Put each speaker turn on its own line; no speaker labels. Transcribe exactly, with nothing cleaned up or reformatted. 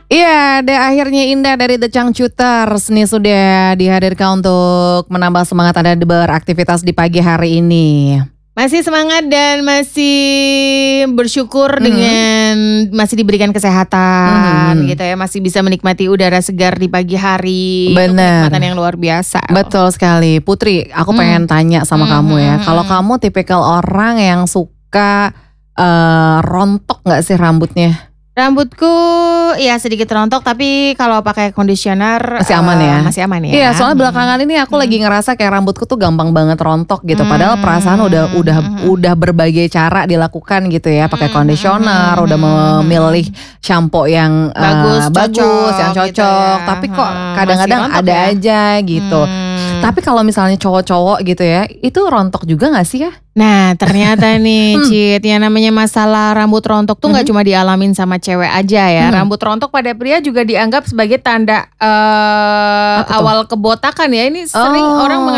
Iya, deh akhirnya Indah dari The Changcuters nih sudah dihadirkan untuk menambah semangat Anda beraktivitas di pagi hari ini.
Masih semangat dan masih bersyukur mm-hmm. dengan masih diberikan kesehatan mm-hmm. gitu ya. Masih bisa menikmati udara segar di pagi hari.
Bener.
Itu kenikmatan yang luar biasa.
Betul sekali. Putri, aku mm. pengen tanya sama mm-hmm. kamu ya. Kalau kamu tipikal orang yang suka uh, rontok gak sih rambutnya?
Rambutku ya sedikit rontok, tapi kalau pakai conditioner
masih aman ya.
Uh, masih aman ya.
Iya, soalnya belakangan ini aku hmm. lagi ngerasa kayak rambutku tuh gampang banget rontok gitu. Padahal
hmm.
perasaan udah udah hmm. udah berbagai cara dilakukan gitu ya, pakai conditioner, hmm. udah memilih shampoo yang
bagus,
uh, bagus,
cocok,
yang cocok.
gitu ya.
Tapi kok
hmm.
kadang-kadang ada
ya?
aja gitu.
Hmm.
Tapi kalau misalnya cowok-cowok gitu ya, itu rontok juga gak sih ya?
Nah ternyata nih Cit, yang namanya masalah rambut rontok tuh gak hmm. cuma dialamin sama cewek aja ya. Hmm. Rambut rontok pada pria juga dianggap sebagai tanda uh, awal kebotakan ya. Ini sering oh. orang